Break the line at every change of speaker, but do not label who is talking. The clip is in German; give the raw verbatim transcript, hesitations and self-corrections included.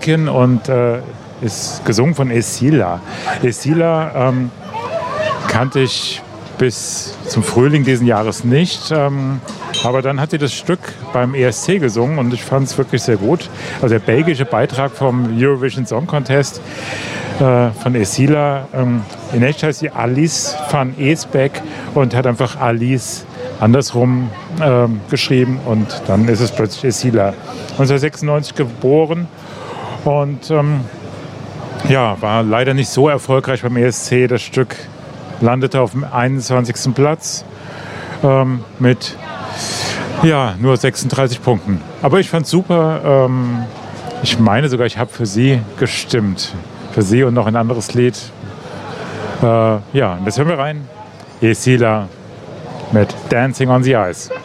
Pumpkin und äh, ist gesungen von Esila. Esila ähm, kannte ich bis zum Frühling diesen Jahres nicht. Ähm, aber dann hat sie das Stück beim E S C gesungen und ich fand es wirklich sehr gut. Also der belgische Beitrag vom Eurovision Song Contest äh, von Esila. Ähm, in echt heißt sie Alice van Esbeck und hat einfach Alice andersrum ähm, geschrieben und dann ist es plötzlich Esila. neunzehnhundertsechsundneunzig geboren und ähm, ja, war leider nicht so erfolgreich beim E S C. Das Stück landete auf dem einundzwanzigsten Platz ähm, mit ja, nur sechsunddreißig Punkten. Aber ich fand es super. Ähm, ich meine sogar, ich habe für sie gestimmt. Für sie und noch ein anderes Lied. Äh, ja, und das hören wir rein. Esila mit Dancing on the Ice.